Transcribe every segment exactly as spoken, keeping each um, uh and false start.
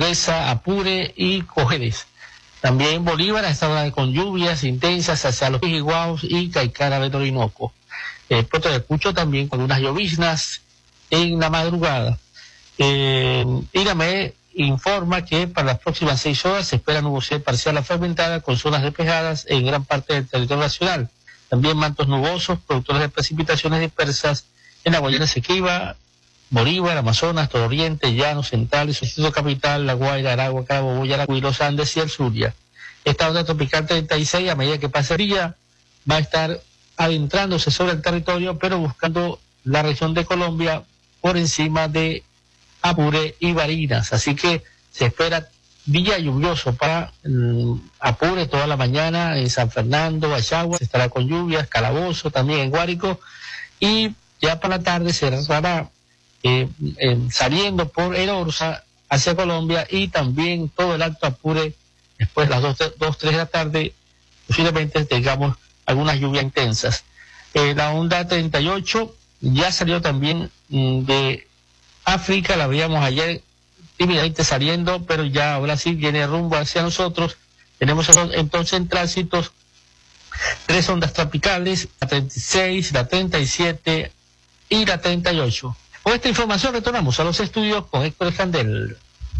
PDVSA, Apure y Cojedes. También Bolívar ha estado con lluvias intensas hacia los Pijiguaos y Caicara del Orinoco. Eh, Puerto de Cucho también con unas lloviznas en la madrugada. Eh, INAME informa que para las próximas seis horas se espera nubosidad parcial a fragmentada con zonas despejadas en gran parte del territorio nacional. También mantos nubosos, productores de precipitaciones dispersas en la Guayana Esequiba, Bolívar, Amazonas, Todo Oriente, Llanos Centrales, Distrito Capital, La Guaira, Aragua, Carabobo, Yaracuy, Los Andes y el Zulia. Esta onda tropical treinta y seis, a medida que pase el día, va a estar adentrándose sobre el territorio, pero buscando la región de Colombia por encima de Apure y Barinas. Así que se espera día lluvioso para um, Apure toda la mañana, en San Fernando, Bachagua, se estará con lluvias, Calabozo, también en Guárico, y ya para la tarde se estará Eh, eh, saliendo por el Orza hacia Colombia, y también todo el Alto Apure después de las dos, tres de la tarde posiblemente tengamos algunas lluvias intensas. Eh, la onda treinta y ocho ya salió también mm, de África, la veíamos ayer tímidamente saliendo, pero ya ahora sí viene rumbo hacia nosotros. Tenemos entonces en tránsitos tres ondas tropicales, la treinta y seis, la treinta y siete y la treinta y ocho. Con esta información retornamos a los estudios con Héctor Escandel.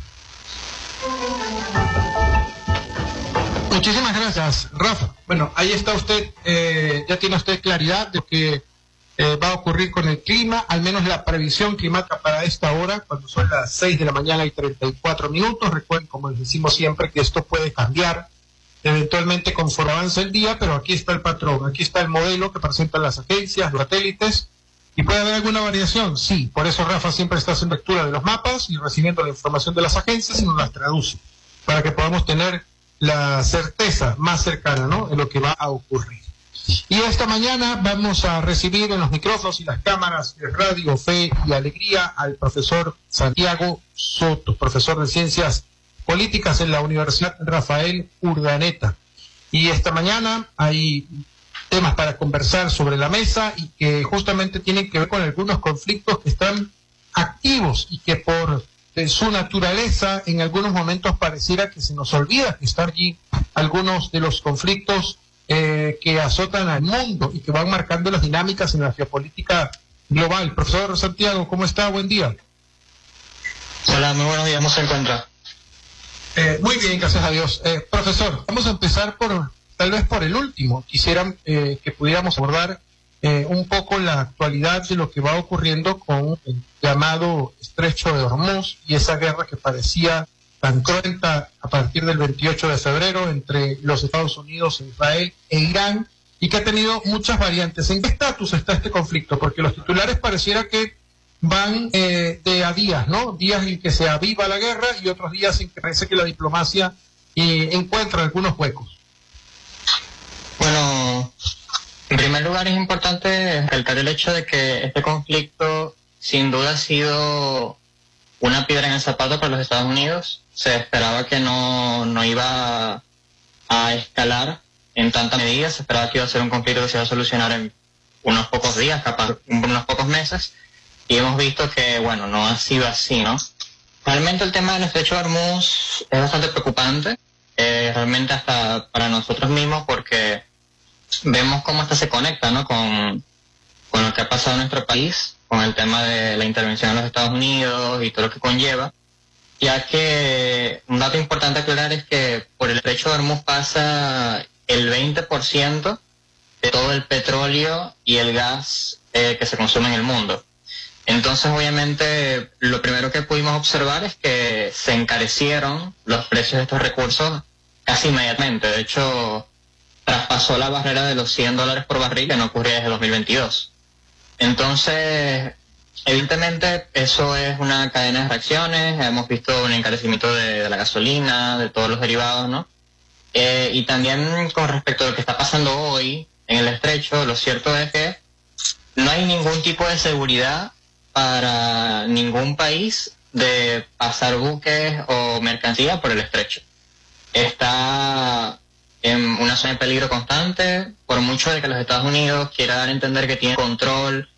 Muchísimas gracias, Rafa. Bueno, ahí está usted, eh, ya tiene usted claridad de lo que eh, va a ocurrir con el clima, al menos la previsión climática para esta hora, cuando son las seis de la mañana y treinta y cuatro minutos. Recuerden, como les decimos siempre, que esto puede cambiar eventualmente conforme avance el día, pero aquí está el patrón, aquí está el modelo que presentan las agencias, los satélites. ¿Y puede haber alguna variación? Sí, por eso Rafa siempre está haciendo lectura de los mapas y recibiendo la información de las agencias y nos las traduce, para que podamos tener la certeza más cercana, ¿no?, de lo que va a ocurrir. Y esta mañana vamos a recibir en los micrófonos y las cámaras de Radio Fe y Alegría al profesor Santiago Soto, profesor de Ciencias Políticas en la Universidad Rafael Urdaneta. Y esta mañana hay temas para conversar sobre la mesa y que justamente tienen que ver con algunos conflictos que están activos y que por eh, su naturaleza en algunos momentos pareciera que se nos olvida que están allí algunos de los conflictos eh, que azotan al mundo y que van marcando las dinámicas en la geopolítica global. Profesor Santiago, ¿cómo está? Buen día. Hola, muy buenos días, ¿cómo se encuentra? Eh, muy bien, gracias a Dios. Eh, profesor, vamos a empezar por tal vez por el último. Quisiera eh, que pudiéramos abordar eh, un poco la actualidad de lo que va ocurriendo con el llamado Estrecho de Hormuz y esa guerra que parecía tan cruenta a partir del veintiocho de febrero entre los Estados Unidos, Israel e Irán, y que ha tenido muchas variantes. ¿En qué estatus está este conflicto? Porque los titulares pareciera que van eh, de a días, ¿no? Días en que se aviva la guerra y otros días en que parece que la diplomacia eh, encuentra algunos huecos. Bueno, en primer lugar es importante recalcar el hecho de que este conflicto sin duda ha sido una piedra en el zapato para los Estados Unidos. Se esperaba que no, no iba a escalar en tanta medida, se esperaba que iba a ser un conflicto que se iba a solucionar en unos pocos días, capaz unos pocos meses, y hemos visto que, bueno, no ha sido así, ¿no? Realmente el tema del Estrecho de Hormuz es bastante preocupante, eh, realmente hasta para nosotros mismos, porque vemos cómo esto se conecta, ¿no?, con, con lo que ha pasado en nuestro país, con el tema de la intervención de los Estados Unidos y todo lo que conlleva, ya que un dato importante a aclarar es que por el Estrecho de Hormuz pasa el veinte por ciento de todo el petróleo y el gas eh, que se consume en el mundo. Entonces, obviamente, lo primero que pudimos observar es que se encarecieron los precios de estos recursos casi inmediatamente. De hecho, traspasó la barrera de los cien dólares por barril, que no ocurría desde dos mil veintidós. Entonces, evidentemente, eso es una cadena de reacciones. Hemos visto un encarecimiento de, de la gasolina, de todos los derivados, ¿no? Eh, y también con respecto a lo que está pasando hoy en el Estrecho, lo cierto es que no hay ningún tipo de seguridad para ningún país de pasar buques o mercancías por el Estrecho. Está en una zona de peligro constante, por mucho de que los Estados Unidos quiera dar a entender que tiene control